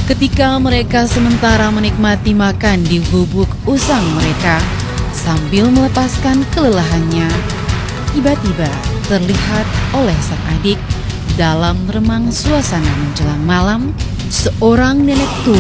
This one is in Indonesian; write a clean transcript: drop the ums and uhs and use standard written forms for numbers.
Ketika mereka sementara menikmati makan di gubuk usang mereka sambil melepaskan kelelahannya, tiba-tiba terlihat oleh sang adik dalam remang suasana menjelang malam, seorang nenek tua